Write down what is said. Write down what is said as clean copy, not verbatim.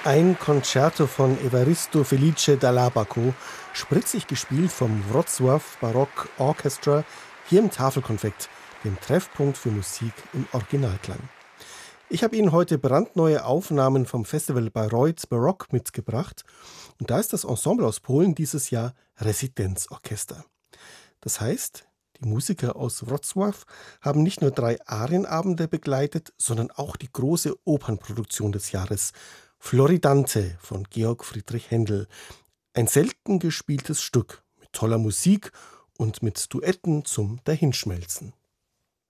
Ein Concerto von Evaristo Felice Dall'Abaco, spritzig gespielt vom Wrocław Baroque Orchestra, hier im Tafelkonfekt, dem Treffpunkt für Musik im Originalklang. Ich habe Ihnen heute brandneue Aufnahmen vom Festival Bayreuth Baroque mitgebracht und da ist das Ensemble aus Polen dieses Jahr Residenzorchester. Das heißt, die Musiker aus Wrocław haben nicht nur 3 Arienabende begleitet, sondern auch die große Opernproduktion des Jahres, Floridante von Georg Friedrich Händel. Ein selten gespieltes Stück mit toller Musik und mit Duetten zum Dahinschmelzen.